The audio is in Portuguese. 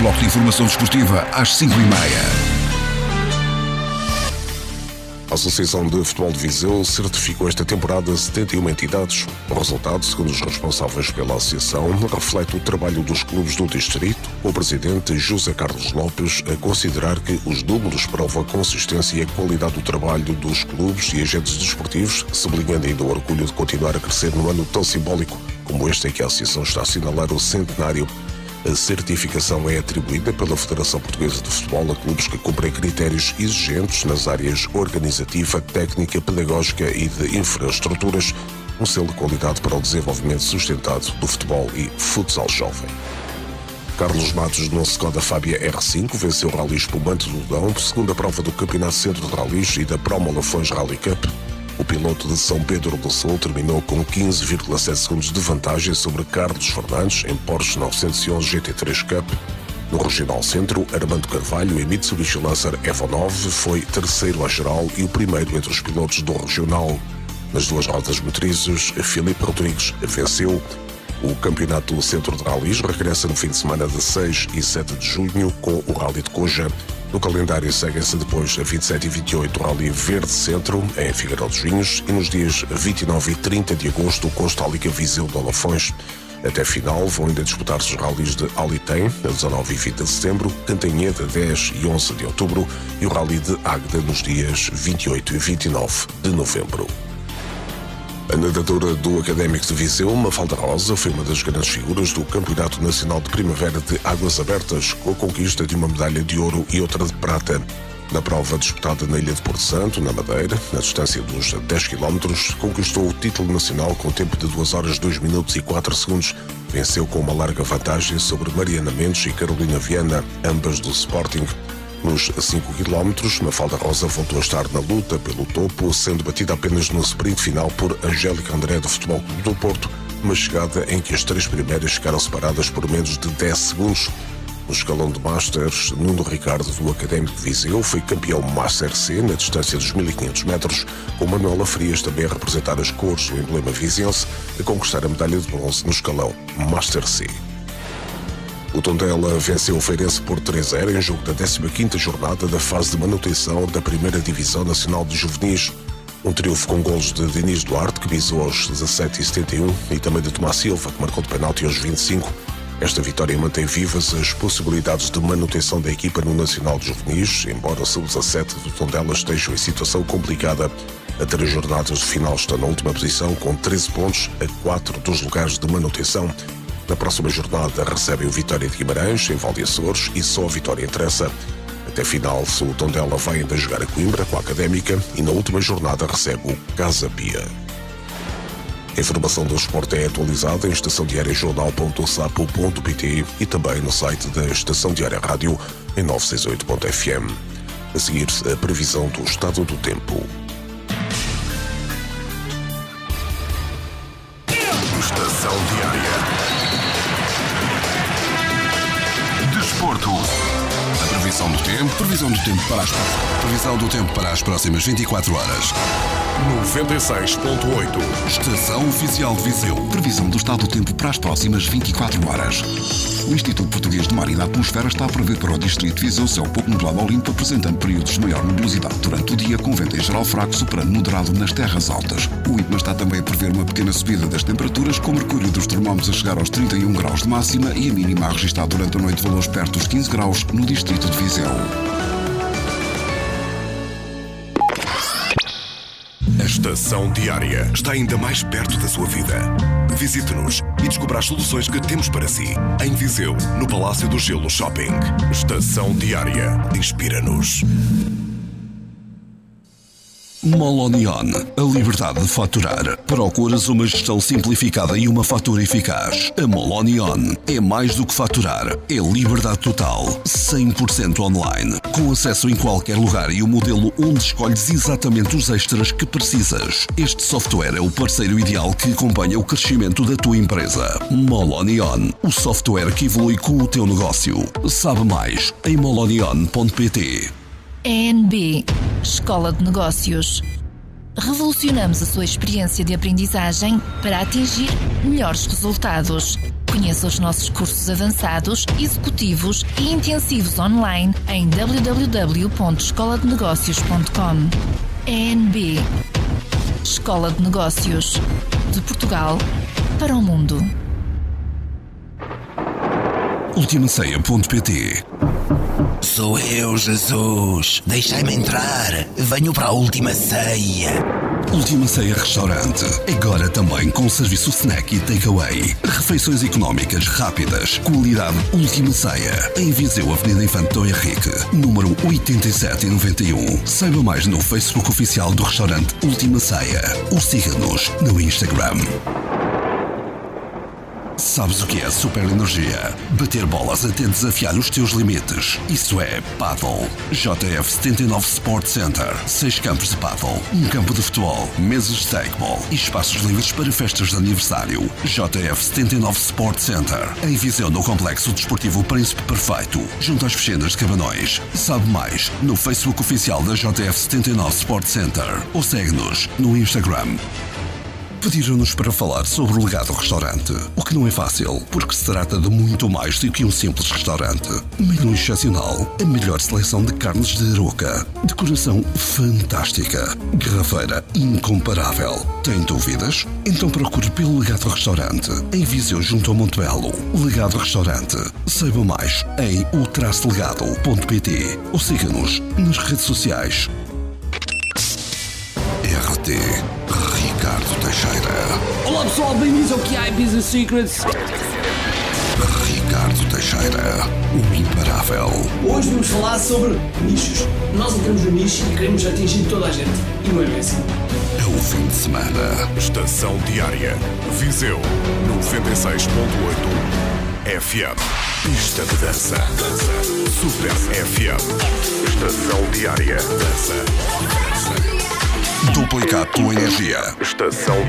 bloco de informação desportiva às 5h30. A Associação de Futebol de Viseu certificou esta temporada 71 entidades. O resultado, segundo os responsáveis pela associação, reflete o trabalho dos clubes do distrito, com o presidente José Carlos Lopes a considerar que os números provam a consistência e a qualidade do trabalho dos clubes e agentes desportivos, sublinhando ainda o orgulho de continuar a crescer num ano tão simbólico como este em que a associação está a assinalar o centenário. A certificação é atribuída pela Federação Portuguesa de Futebol a clubes que cumprem critérios exigentes nas áreas organizativa, técnica, pedagógica e de infraestruturas, um selo de qualidade para o desenvolvimento sustentado do futebol e futsal jovem. Carlos Matos, no Skoda Fábia R5, venceu o Rally Espumante do Dão, segunda prova do Campeonato Centro de Rallys e da Promo Lafões Rally Cup. O piloto de São Pedro do Sul terminou com 15,7 segundos de vantagem sobre Carlos Fernandes em Porsche 911 GT3 Cup. No Regional Centro, Armando Carvalho em Mitsubishi Lancer Evo 9 foi terceiro à geral e o primeiro entre os pilotos do Regional. Nas duas rodas motrizes, Filipe Rodrigues venceu. O Campeonato do Centro de Rallys regressa no fim de semana de 6 e 7 de junho com o Rally de Coja. No calendário seguem-se depois a 27 e 28 o Rally Verde Centro, em Figueirão dos Vinhos, e nos dias 29 e 30 de agosto o Constálica Viseu de Lafões. Até final vão ainda disputar-se os rallies de Alitem, a 19 e 20 de setembro, Cantanhede, 10 e 11 de outubro, e o Rally de Águeda nos dias 28 e 29 de novembro. A nadadora do Académico de Viseu, Mafalda Rosa, foi uma das grandes figuras do Campeonato Nacional de Primavera de Águas Abertas, com a conquista de uma medalha de ouro e outra de prata. Na prova disputada na Ilha de Porto Santo, na Madeira, na distância dos 10 km, conquistou o título nacional com tempo de 2 horas 2 minutos e 4 segundos. Venceu com uma larga vantagem sobre Mariana Mendes e Carolina Viana, ambas do Sporting. Nos 5 km, Mafalda Rosa voltou a estar na luta pelo topo, sendo batida apenas no sprint final por Angélica André do Futebol Clube do Porto, uma chegada em que as três primeiras ficaram separadas por menos de 10 segundos. No escalão de Masters, Nuno Ricardo do Académico de Viseu foi campeão Master C na distância dos 1500 metros, com Manuela Frias também a representar as cores do emblema viziense, a conquistar a medalha de bronze no escalão Master C. O Tondela venceu o Feirense por 3-0 em jogo da 15ª jornada da fase de manutenção da Primeira Divisão Nacional de Juvenis. Um triunfo com golos de Diniz Duarte, que visou aos 17:71, e também de Tomás Silva, que marcou de penalti aos 25. Esta vitória mantém vivas as possibilidades de manutenção da equipa no Nacional de Juvenis, embora o sub-17 do Tondela esteja em situação complicada. A 3 jornadas de final está na última posição, com 13 pontos a 4 dos lugares de manutenção. Na próxima jornada recebem o Vitória de Guimarães, em Val de Açores, e só a vitória interessa. Até final, o Tondela vai ainda jogar a Coimbra com a Académica e na última jornada recebe o Casa Pia. A informação do esporte é atualizada em estaçãodiariajornal.sapo.pt e também no site da Estação Diária Rádio em 968.fm. A seguir, a previsão do estado do tempo. Estação Diária. Desporto. A previsão do tempo previsão do tempo para as próximas 24 horas. 96.8. Estação Oficial de Viseu. Previsão do estado do tempo para as próximas 24 horas. O Instituto Português de Mar e da Atmosfera está a prever para o Distrito de Viseu céu pouco nublado ao limpo, apresentando períodos de maior nebulosidade durante o dia, com vento em geral fraco, superando moderado nas terras altas. O IPMA está também a prever uma pequena subida das temperaturas, com o mercúrio dos termómetros a chegar aos 31 graus de máxima e a mínima a registrar durante a noite valores perto dos 15 graus no Distrito de Viseu. A Estação Diária está ainda mais perto da sua vida. Visite-nos e descubra as soluções que temos para si. Em Viseu, no Palácio do Gelo Shopping. Estação Diária. Inspira-nos. Molonion, a liberdade de faturar. Procuras uma gestão simplificada e uma fatura eficaz. A Molonion é mais do que faturar, é liberdade total, 100% online, com acesso em qualquer lugar e o modelo onde escolhes exatamente os extras que precisas. Este software é o parceiro ideal que acompanha o crescimento da tua empresa. Molonion, o software que evolui com o teu negócio. Sabe mais em molonion.pt. ENB, Escola de Negócios. Revolucionamos a sua experiência de aprendizagem para atingir melhores resultados. Conheça os nossos cursos avançados, executivos e intensivos online em www.escoladenegócios.com. ENB Escola de Negócios. De Portugal para o mundo. Ultimaceia.pt. Sou eu, Jesus. Deixai-me entrar. Venho para a Última Ceia. Última Ceia Restaurante. Agora também com serviço snack e takeaway. Refeições económicas, rápidas. Qualidade Última Ceia. Em Viseu, Avenida Infante Dom Henrique, número 8791. Saiba mais no Facebook oficial do restaurante Última Ceia. Ou siga-nos no Instagram. Sabes o que é super energia? Bater bolas até desafiar os teus limites. Isso é Paddle. JF 79 Sport Center. 6 campos de paddle, um campo de futebol, mesas de takeball e espaços livres para festas de aniversário. JF 79 Sport Center. Em Viseu, no Complexo Desportivo Príncipe Perfeito, junto às piscinas de Cabanões. Sabe mais no Facebook oficial da JF 79 Sport Center ou segue-nos no Instagram. Pediram-nos para falar sobre o legado do restaurante, o que não é fácil, porque se trata de muito mais do que um simples restaurante. Menu excepcional, a melhor seleção de carnes de Aroca, decoração fantástica, garrafeira incomparável. Tem dúvidas? Então procure pelo Legado Restaurante, em Viseu junto ao Montebello. Legado Restaurante. Saiba mais em o-legado.pt ou siga-nos nas redes sociais. RT Ricardo Teixeira. Olá pessoal, bem-vindos ao QI Business Secrets. Ricardo Teixeira, o imparável. Hoje vamos falar sobre nichos. Nós entramos no nicho e queremos atingir toda a gente. E não é bem assim. É o fim de semana. Estação Diária. Viseu 96.8 FM. Pista de dança. Super FM. Estação Diária. Dança. Duplica a tua energia. Estação